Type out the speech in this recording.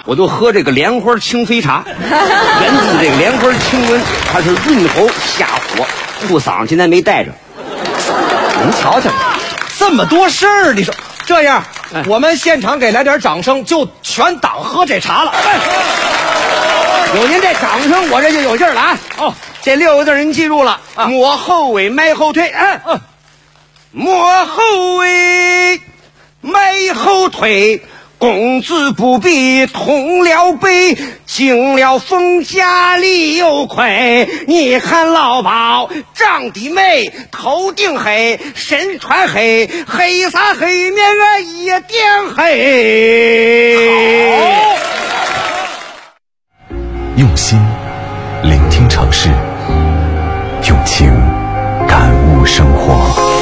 我就喝这个莲花清肺茶，源自这个莲花清瘟，它是润喉下火护嗓，今天没带着。您瞧瞧， 这么多事儿，你说这样，我们现场给来点掌声，就全党喝这茶了。 有您这掌声，我这就有劲儿了啊！ 哦， 这6个字您记住了啊，抹后尾，迈后退。抹后尾，迈后退。公子不必通了背，进了封家里有亏。你看老鸨长得美，头顶黑，身穿黑，黑纱黑面一点黑。 好， 用心聆听城市，用情感悟生活。